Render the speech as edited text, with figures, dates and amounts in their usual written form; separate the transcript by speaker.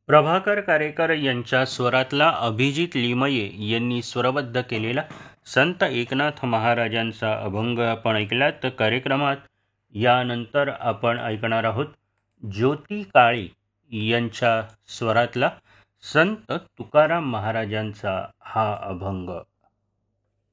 Speaker 1: प्रभाकर कारेकर यांच्या स्वरातला अभिजित लिमये यांनी स्वरबद्ध केलेला संत एकनाथ महाराजांचा अभंग आपण ऐकला. तर कार्यक्रमात यानंतर आपण ऐकणार आहोत ज्योती काळे यांच्या स्वरातला संत तुकाराम महाराजांचा हा अभंग.